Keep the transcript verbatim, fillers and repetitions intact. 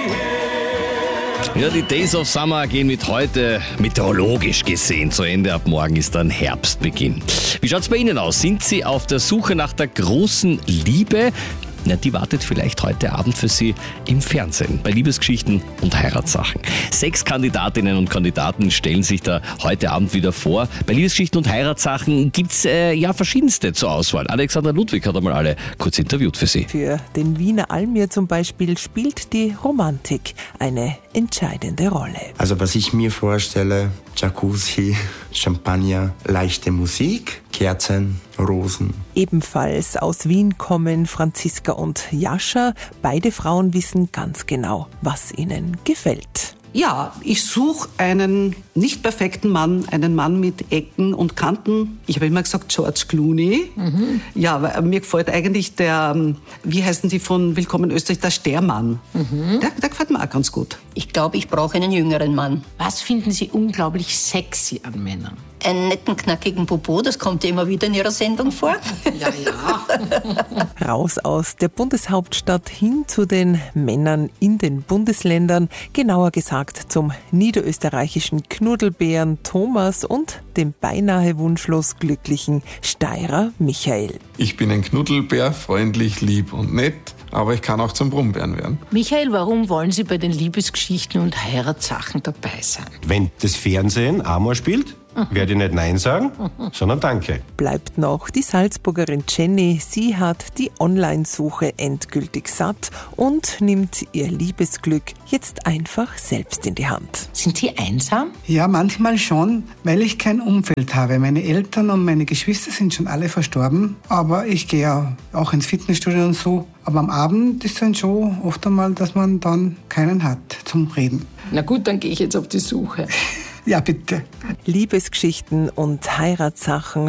Ja, die Days of Summer gehen mit heute meteorologisch gesehen zu Ende. Ab morgen ist dann Herbstbeginn. Wie schaut's bei Ihnen aus? Sind Sie auf der Suche nach der großen Liebe? Ja, die wartet vielleicht heute Abend für Sie im Fernsehen bei Liebesgeschichten und Heiratssachen. Sechs Kandidatinnen und Kandidaten stellen sich da heute Abend wieder vor. Bei Liebesgeschichten und Heiratssachen gibt's äh, ja verschiedenste zur Auswahl. Alexander Ludwig hat einmal alle kurz interviewt für Sie. Für den Wiener Almir zum Beispiel spielt die Romantik eine entscheidende Rolle. Also was ich mir vorstelle, Jacuzzi, Champagner, leichte Musik, Kerzen, Rosen. Ebenfalls aus Wien kommen Franziska und Jascha. Beide Frauen wissen ganz genau, was ihnen gefällt. Ja, ich suche einen nicht perfekten Mann, einen Mann mit Ecken und Kanten. Ich habe immer gesagt George Clooney. Mhm. Ja, weil mir gefällt eigentlich der, wie heißen die von Willkommen Österreich, der Stermann. Mhm. Der, der gefällt mir auch ganz gut. Ich glaube, ich brauche einen jüngeren Mann. Was finden Sie unglaublich sexy an Männern? Einen netten, knackigen Popo, das kommt ja immer wieder in Ihrer Sendung vor. Ja, ja. Raus aus der Bundeshauptstadt hin zu den Männern in den Bundesländern, genauer gesagt zum niederösterreichischen Knuddelbären Thomas und dem beinahe wunschlos glücklichen Steirer Michael. Ich bin ein Knuddelbär, freundlich, lieb und nett, aber ich kann auch zum Brummbären werden. Michael, warum wollen Sie bei den Liebesgeschichten und Heiratssachen dabei sein? Wenn das Fernsehen einmal spielt, werde ich nicht Nein sagen, sondern Danke. Bleibt noch die Salzburgerin Jenny. Sie hat die Online-Suche endgültig satt und nimmt ihr Liebesglück jetzt einfach selbst in die Hand. Sind Sie einsam? Ja, manchmal schon, weil ich kein Umfeld habe. Meine Eltern und meine Geschwister sind schon alle verstorben, aber ich gehe ja auch ins Fitnessstudio und so. Aber am Abend ist dann schon oft einmal, dass man dann keinen hat zum Reden. Na gut, dann gehe ich jetzt auf die Suche. Ja, bitte. Liebesgeschichten und Heiratssachen